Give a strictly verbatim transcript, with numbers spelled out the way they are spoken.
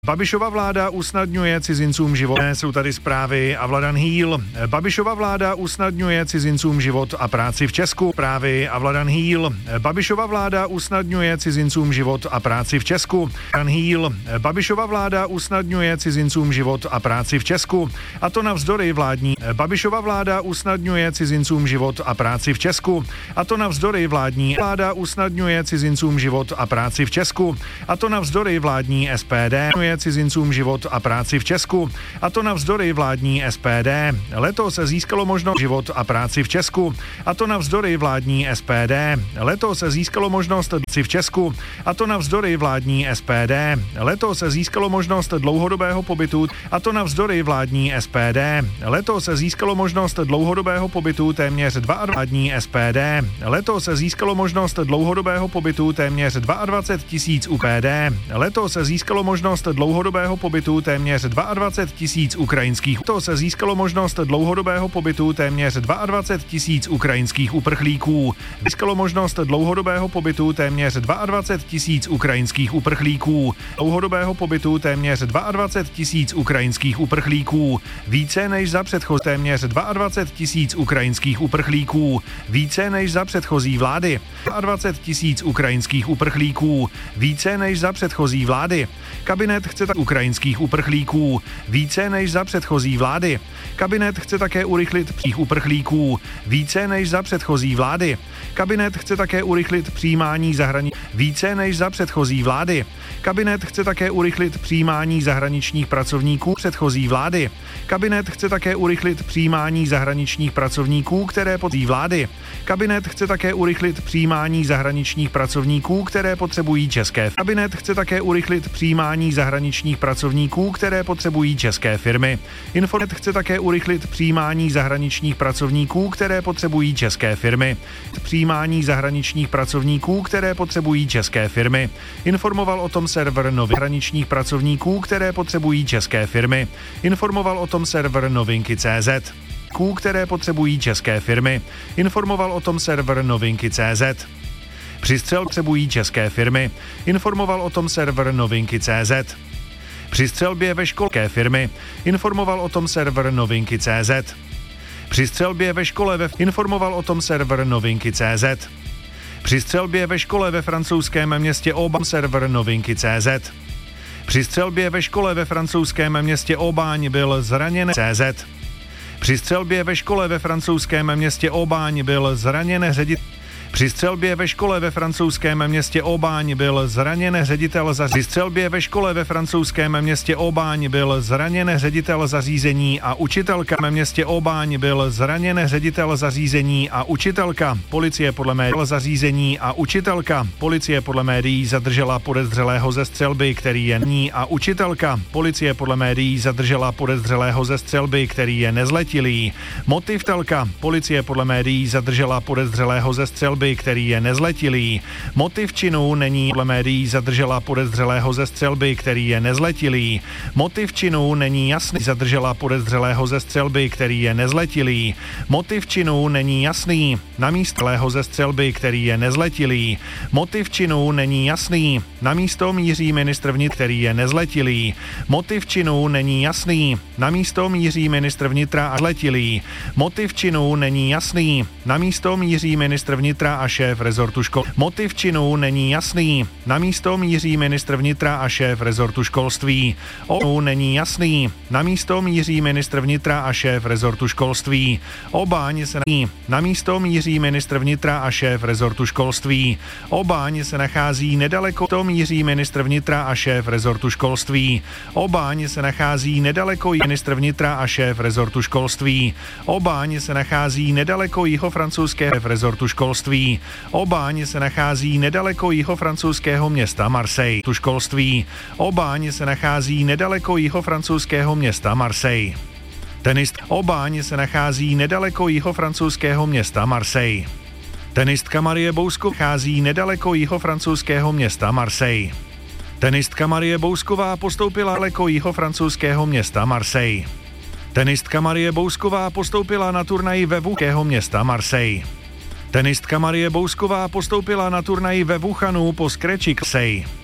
Babišova vláda usnadňuje cizincům život. Jsou tady zprávy a Vladan Hýl. Babišova vláda usnadňuje cizincům život a práci v Česku. Zprávy a Vladan Hýl. Babišova vláda usnadňuje cizincům život a práci v Česku. Vladan Hýl. Babišova vláda usnadňuje cizincům život a práci v Česku. A to navzdory vládní. Babišova vláda usnadňuje cizincům život a práci v Česku. A to navzdory vládní. Vláda usnadňuje cizincům život a práci v Česku. A to navzdory vládní S P D. Cizincům život a práci v Česku. A to navzdory vládní S P D. Letos získalo možnost život a práci v Česku. A to navzdory vládní S P D. Letos získalo možnost v Česku. A to navzdory vládní S P D. Letos získalo možnost dlouhodobého pobytu. A to navzdory vládní S P D. Letos získalo možnost dlouhodobého pobytu téměř dvacet dva vládní S P D. Letos získalo možnost dlouhodobého pobytu téměř dvacet dva tisíc U P D. Letos získalo možnost dlouhodobého pobytu téměř dvacet dva tisíc ukrajinských. To se získalo možnost dlouhodobého pobytu téměř dvacet dva tisíc ukrajinských uprchlíků. Získalo možnost dlouhodobého pobytu téměř dvacet dva tisíc ukrajinských uprchlíků. Dlouhodobého pobytu téměř dvacet dva tisíc ukrajinských uprchlíků. Více než za předchozí téměř dvacet dva tisíc ukrajinských uprchlíků. Více než za předchozí vlády. dvacet dva tisíc ukrajinských uprchlíků. Více než za předchozí vlády. Kabinet chce tak ukrajinských uprchlíků více než za předchozí vlády. Kabinet chce také urychlit přích uprchlíků více než za předchozí vlády. Kabinet chce také urychlit přijímání zahraničních více než za předchozí vlády. Kabinet chce také urychlit přijímání zahraničních pracovníků předchozí vlády. Kabinet chce také urychlit přijímání zahraničních pracovníků, které potřebují vlády. Kabinet chce také urychlit přijímání zahraničních pracovníků, které potřebují české. Kabinet chce také urychlit přijímání zahraničních pracovníků, které potřebují české firmy. Infonet chce také urychlit přijímání zahraničních pracovníků, které potřebují české firmy. Přijímání zahraničních pracovníků, které potřebují české firmy. Informoval o tom server novin zahraničních pracovníků, které potřebují české firmy. Informoval o tom server novinky tečka cé zet. Které potřebují české firmy. Informoval o tom server novinky tečka cé zet. Přistřel potřebují české firmy. Informoval o tom server novinky tečka cé zet. Při střelbě ve školské firmy. Informoval o tom server novinky tečka cé zet. Při střelbě ve škole ve informoval o tom server novinky tečka cé zet. Při střelbě ve škole ve francouzském městě Aubagne server novinky tečka cé zet. Při střelbě ve škole ve francouzském městě Aubagne byl zraněn tečka cé zet. Při střelbě ve škole ve francouzském městě Aubagne byl zraněn ředitel. Při střelbě ve škole ve francouzském městě Aubagne byl zraněn ředitel za Při střelbě ve škole ve francouzském městě Aubagne byl zraněn ředitel zařízení a učitelka. Ve městě Aubagne byl zraněn ředitel zařízení a učitelka. Policie podle médií zařízení a učitelka. Policie podle médií zadržela podezřelého ze střelby, který je ní a učitelka. Policie podle médií zadržela podezřelého ze střelby, který je nezletilý. Motiv telka. Policie podle médií zadržela podezřelého ze střelby, který je nezletilý. Motiv činu není podle médií zadržela podezřelého ze střelby, který je nezletilý. Motiv činu není jasný. Zadržela podezřelého ze střelby, který je nezletilý. Motiv činu není jasný. Na místo ze střelby, který je nezletilý. Motiv činu není jasný. Na místo míří ministr vnitra, který je nezletilý. Motiv činu není jasný. Na místo míří ministr vnitra a zletilý. Motiv činu není jasný. Na místo míří ministr vnitra a šéf rezortu škol. Motiv činu není jasný. Na místo míří ministr vnitra a šéf rezortu školství. O není jasný. Na místo míří ministr vnitra a šéf rezortu školství. Obáň se na, na místo míří ministr vnitra a šéf rezortu školství. Obáň se nachází nedaleko. To míří ministr vnitra a šéf rezortu školství. Obáň se nachází nedaleko ministr vnitra a šéf rezortu školství. Obáň se nachází nedaleko jiho francouzského rezortu školství. Aubagne se nachází nedaleko jihofrancouzského města Marseille. Tu školství. Aubagne se nachází nedaleko jihofrancouzského města Marseille. Tenist. Aubagne se nachází nedaleko jihofrancouzského města Marseille. Tenistka Marie Bousková nachází nedaleko jihofrancouzského města Marseille. Tenistka Marie Bousková postoupila daleko jihofrancouzského města Marseille. Tenistka Marie Bousková postoupila na turnaji ve vůkého města Marseille. Tenistka Marie Bousková postoupila na turnaji ve Wuhanu po Scratchi Clay.